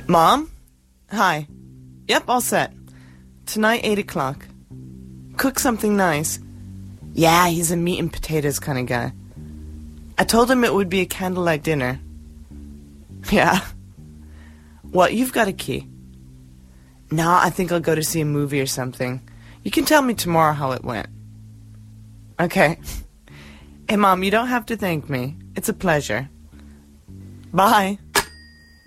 Mom? Hi. Yep, all set. Tonight, 8 o'clock. Cook something nice. Yeah, he's a meat and potatoes kind of guy. I told him it would be a candlelight dinner. Yeah. What, you've got a key? No, I think I'll go to see a movie or something. You can tell me tomorrow how it went. Okay. Hey, Mom, you don't have to thank me. It's a pleasure. Bye.